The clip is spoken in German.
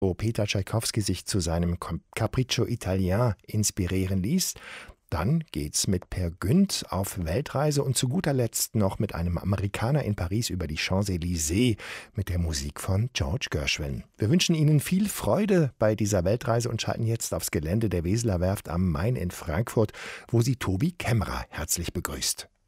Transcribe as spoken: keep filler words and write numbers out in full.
wo Peter Tschaikowski sich zu seinem Capriccio Italien inspirieren ließ. Dann geht's mit Per Günd auf Weltreise und zu guter Letzt noch mit einem Amerikaner in Paris über die Champs-Élysées mit der Musik von George Gershwin. Wir wünschen Ihnen viel Freude bei dieser Weltreise und schalten jetzt aufs Gelände der Weseler Werft am Main in Frankfurt, wo Sie Tobi Kemmerer herzlich begrüßt.